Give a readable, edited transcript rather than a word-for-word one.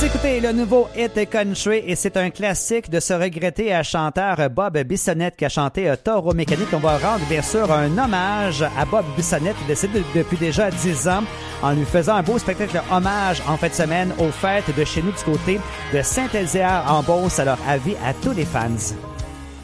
Vous écoutez le nouveau hit country et c'est un classique de ce regretté chanteur Bob Bissonnette qui a chanté Taureau mécanique. On va rendre bien sûr un hommage à Bob Bissonnette qui décède depuis déjà 10 ans en lui faisant un beau spectacle hommage en fin de semaine aux fêtes de chez nous du côté de Saint-Elzéar en Beauce. Alors avis à tous les fans.